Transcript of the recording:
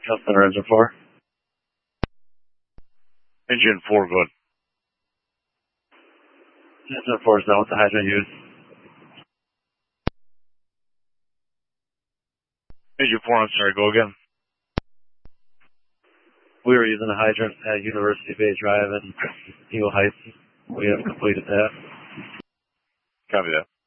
Center Engine 4. Engine 4, good. Engine 4 is done with the hydrant used. Engine 4, I'm sorry, go again. We were using a hydrant at University Bay Drive in Eagle Heights. We have completed that. Copy that.